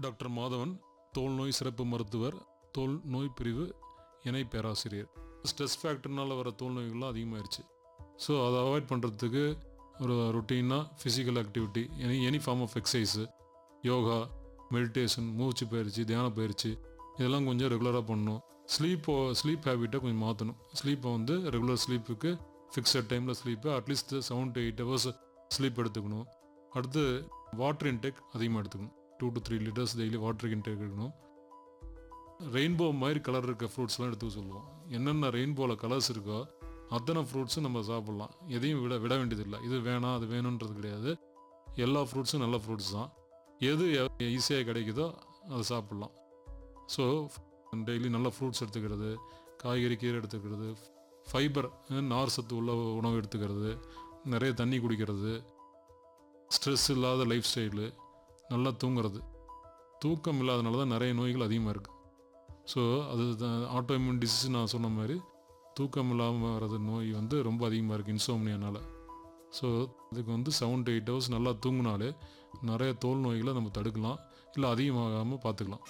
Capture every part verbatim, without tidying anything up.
Doctor Madhavan, தோல் நோய் சிறப்பு மருத்துவர், தோல் நோய் பிரிவு இணை பேராசிரியர். ஸ்ட்ரெஸ் ஃபேக்டர்னால் வர தோல் நோய்கள்லாம் அதிகமாகிடுச்சு. ஸோ அதை அவாய்ட் பண்ணுறதுக்கு ஒரு ரொட்டீனாக physical activity, any any form of exercise, yoga, meditation, மூச்சு பயிற்சி, தியான பயிற்சி இதெல்லாம் கொஞ்சம் ரெகுலராக பண்ணணும். ஸ்லீப்போ ஸ்லீப் ஹேபிட்டை கொஞ்சம் மாற்றணும். ஸ்லீப்பை வந்து ரெகுலர் ஸ்லீப்புக்கு ஃபிக்ஸட் டைமில் ஸ்லீப்பை at least seven to eight hours sleep எடுத்துக்கணும். அடுத்து வாட்டர் இன்டேக் அதிகமாக எடுத்துக்கணும். Two to three litres daily water intake எடுக்கணும். ரெயின்போ மாதிரி கலர் இருக்க ஃப்ரூட்ஸ்லாம் எடுத்துக்க சொல்லுவோம். என்னென்ன ரெயின்போவில் கலர்ஸ் இருக்கோ அத்தனை ஃப்ரூட்ஸும் நம்ம சாப்பிட்லாம். எதையும் விட விட வேண்டியதில்லை. இது வேணாம் அது வேணுன்றது கிடையாது. எல்லா ஃப்ரூட்ஸும் நல்ல ஃப்ரூட்ஸ் தான். எது ஈஸியாக கிடைக்குதோ அதை சாப்பிட்லாம். ஸோ டெய்லி நல்ல ஃப்ரூட்ஸ் எடுத்துக்கிறது, காய்கறி கீரை எடுத்துக்கிறது, ஃபைபர் நார் சத்து உள்ள உணவு எடுத்துக்கிறது, நிறைய தண்ணி குடிக்கிறது, ஸ்ட்ரெஸ் இல்லாத லைஃப் ஸ்டைலு, நல்லா தூங்குறது. தூக்கம் இல்லாதனால தான் நிறைய நோய்கள் அதிகமாக இருக்குது. ஸோ அது ஆட்டோ இம்யூன் டிசீஸ் நான் சொன்ன மாதிரி தூக்கம் இல்லாமல் வர்றது நோய் வந்து ரொம்ப அதிகமாக இருக்குது இன்சோம்னியானால். ஸோ அதுக்கு வந்து செவன் டு எயிட் ஹவர்ஸ் நல்லா தூங்கினாலே நிறைய தோல் நோய்களை நம்ம தடுக்கலாம், இல்லை அதிகமாகாமல் பார்த்துக்கலாம்.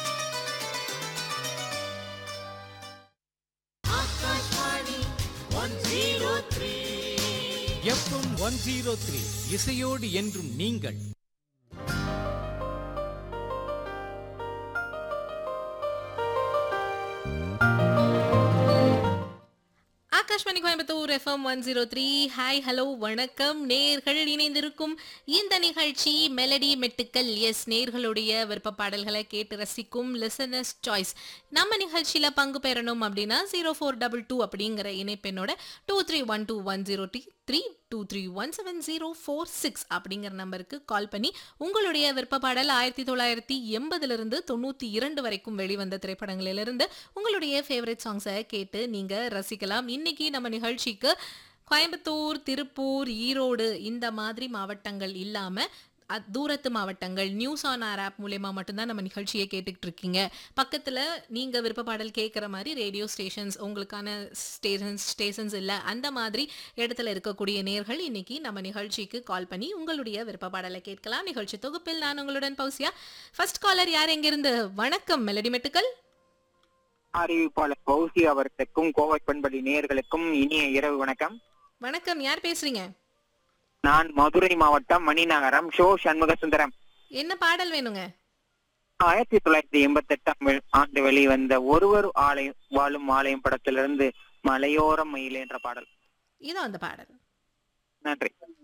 எஃப்எம் ஒன் ஜீரோ த்ரீ இசையோடு என்றும் நீங்கள். Akashvani Coimbatore FM one zero three. Hi hello வணக்கம் நேர்கள், இணைந்திருக்கும் இந்த நிகழ்ச்சி மெலடி மெட்டுக்கள். எஸ், நேர்களுடைய விருப்ப பாடல்களை கேட்டு ரசிக்கும் லிசனர்ஸ் சாய்ஸ். நம்ம நிகழ்ச்சியில் பங்கு பெறணும் அப்படின்னா ஜீரோ ஃபோர் டபுள் டூ அப்படிங்கிற இணைப்பெண்ணோட two three one two one zero D three two three one seven zero four six அப்படிங்கிற நம்பருக்கு கால் பண்ணி உங்களுடைய விருப்ப பாடல் ஆயிரத்தி தொள்ளாயிரத்தி எண்பதுலேருந்து தொண்ணூற்றி இரண்டு வரைக்கும் வெளிவந்த திரைப்படங்களிலிருந்து உங்களுடைய ஃபேவரட் சாங்ஸை கேட்டு நீங்கள் ரசிக்கலாம். இன்னைக்கு நம்ம நிகழ்ச்சிக்கு கோயம்புத்தூர், திருப்பூர், ஈரோடு இந்த மாதிரி மாவட்டங்கள் இல்லாமல் தூரத்து மாவட்டங்கள் நியூஸ் ஆன் ஆர் ஆப் மூலமா மட்டும்தான் நம்ம நிகழ்ச்சியை கேட்டுக்கிட்டு இருக்கீங்க. பக்கத்தில் நீங்கள் விருப்ப பாடல் கேட்குற மாதிரி ரேடியோ ஸ்டேஷன்ஸ், உங்களுக்கான ஸ்டேஷன்ஸ் ஸ்டேஷன்ஸ் இல்லை அந்த மாதிரி இடத்துல இருக்கக்கூடிய நேர்கள் இன்னைக்கு நம்ம நிகழ்ச்சிக்கு கால் பண்ணி உங்களுடைய விருப்ப பாடலை கேட்கலாம். நிகழ்ச்சி தொகுப்பில் நான் உங்களுடன் பௌசியா. ஃபர்ஸ்ட் காலர் யார், எங்கிருந்து? வணக்கம் மெலடி மெட்டுக்கள். அறிவிப்பாளர் பௌசி அவர்களுக்கும் கோவை பண்படி நேயர்களுக்கும் இனிய இரவு வணக்கம். வணக்கம், யார் பேசுறீங்க? நான் மதுரை மாவட்டம் மணிநகரம் ஷோ சண்முக சுந்தரம். என்ன பாடல் வேணுங்க? ஆயிரத்தி தொள்ளாயிரத்தி எண்பத்தி எட்டாம் ஆண்டு வெளிவந்த ஒருவர் ஆலயம் வாழும் ஆலயம் படத்திலிருந்து மலையோரம் மயிலே என்ற பாடல். இதோ அந்த பாடல். நன்றி.